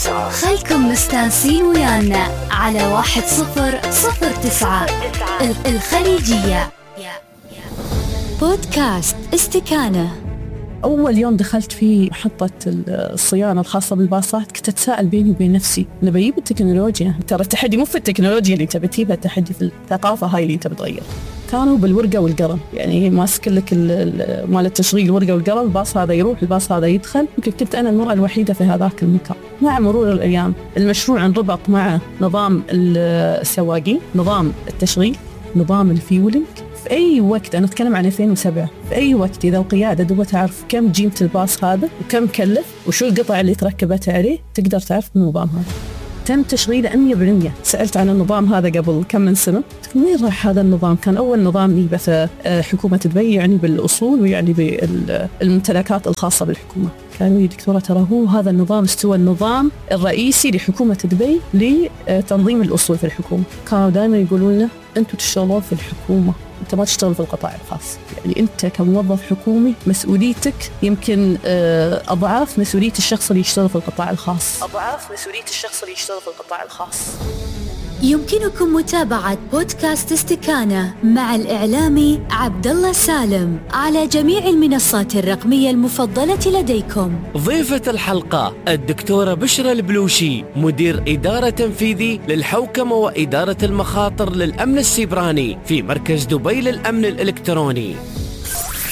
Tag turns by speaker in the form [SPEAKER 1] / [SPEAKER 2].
[SPEAKER 1] خلكم مستانسين ويانا على 1009 الخليجية. بودكاست استكانة.
[SPEAKER 2] أول يوم دخلت في محطة الصيانة الخاصة بالباصات كنت أتساءل بيني وبين نفسي أنا بجيب التكنولوجيا، ترى التحدي مو في التكنولوجيا اللي أنت بتجيبها، التحدي في الثقافة هاي اللي أنت بتغير. كانوا بالورقة والقلم، يعني ماسك لك مال التشغيل الورقة والقلم، الباص هذا يروح الباص هذا يدخل. يمكن كنت أنا المرأة الوحيدة في هذاك المكان. مع مرور الأيام المشروع انربط مع نظام السواقين، نظام التشغيل، نظام الفيولينج. في أي وقت، أنا أتكلم عن 2007، في أي وقت إذا القيادة تبغى تعرف كم قيمة الباص هذا وكم كلف وشو القطع اللي تركبت عليه، تقدر تعرف النظام هذا. تم تشغيله 100%. سألت عن النظام هذا قبل كم من سنة، وين راح هذا النظام؟ كان أول نظام يبث حكومة دبي، يعني بالأصول ويعني بالممتلكات الخاصة بالحكومة. كانوا يا دكتورة ترى هو هذا النظام استوى النظام الرئيسي لحكومة دبي لتنظيم الأصول في الحكومة. كانوا دائما يقولون لنا أنتوا تشتغلون في الحكومة، أنت ما تشتغل في القطاع الخاص. يعني أنت كموظف حكومي مسؤوليتك يمكن أضعاف مسؤولية الشخص اللي يشتغل في القطاع الخاص.
[SPEAKER 1] يمكنكم متابعة بودكاست استكانة مع الإعلامي عبد الله سالم على جميع المنصات الرقمية المفضلة لديكم.
[SPEAKER 3] ضيفة الحلقة الدكتورة بشرى البلوشي، مدير إدارة تنفيذي للحوكمة وإدارة المخاطر للأمن السيبراني في مركز دبي للأمن الإلكتروني.